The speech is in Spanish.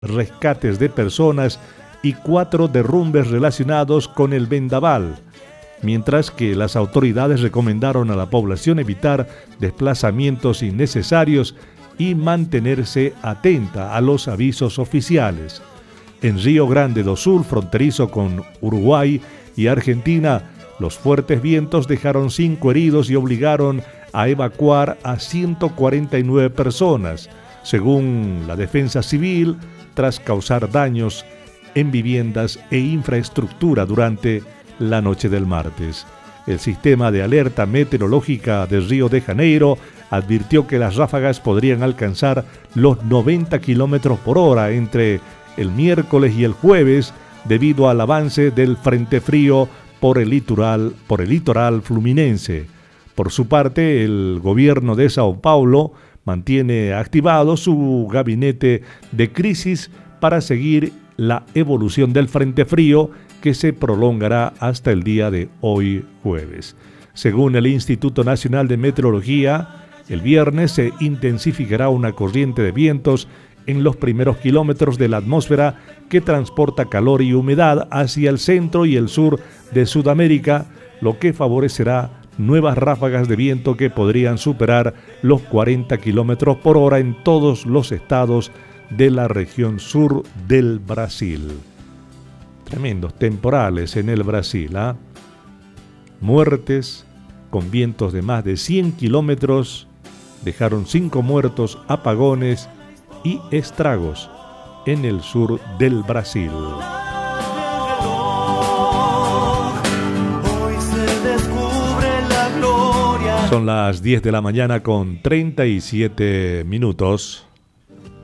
rescates de personas y 4 derrumbes relacionados con el vendaval, mientras que las autoridades recomendaron a la población evitar desplazamientos innecesarios y mantenerse atenta a los avisos oficiales. En Río Grande do Sul, fronterizo con Uruguay y Argentina, los fuertes vientos dejaron 5 heridos y obligaron a evacuar a 149 personas, según la Defensa Civil, tras causar daños en viviendas e infraestructura durante la noche del martes. El sistema de alerta meteorológica de Río de Janeiro advirtió que las ráfagas podrían alcanzar los 90 kilómetros por hora entre el miércoles y el jueves debido al avance del frente frío por el litoral fluminense. Por su parte, el gobierno de Sao Paulo mantiene activado su gabinete de crisis para seguir la evolución del frente frío que se prolongará hasta el día de hoy jueves. Según el Instituto Nacional de Meteorología, el viernes se intensificará una corriente de vientos en los primeros kilómetros de la atmósfera que transporta calor y humedad hacia el centro y el sur de Sudamérica, lo que favorecerá nuevas ráfagas de viento que podrían superar los 40 kilómetros por hora en todos los estados de la región sur del Brasil. Tremendos temporales en el Brasil, ¿eh? Muertes con vientos de más de 100 kilómetros dejaron 5 muertos, apagones y estragos en el sur del Brasil. Son las 10 de la mañana con 37 minutos.